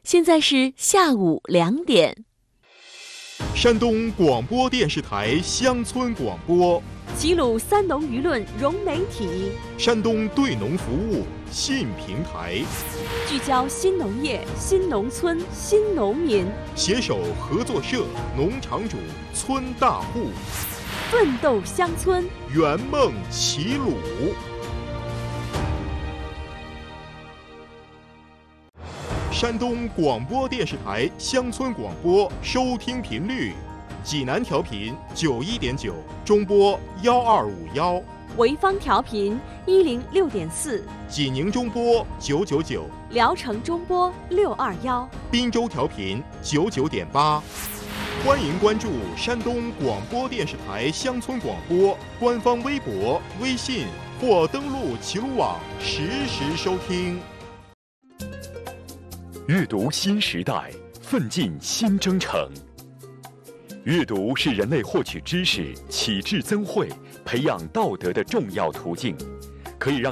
现在是下午2点。 山东广播电视台乡村广播， 齐鲁三农舆论融媒体， 山东对农服务新平台， 聚焦新农业、新农村、新农民， 携手合作社、农场主、村大户， 奋斗乡村， 圆梦齐鲁。山东广播电视台乡村广播收听频率：济南调频91.9，中波1251； 潍坊调频106.4， 济宁中波999， 聊城中波621， 滨州调频99.8。欢迎关注山东广播电视台乡村广播官方微博、微信或登录齐鲁网实时收听。 阅读新时代，奋进新征程。阅读是人类获取知识、启智增慧、培养道德的重要途径，可以让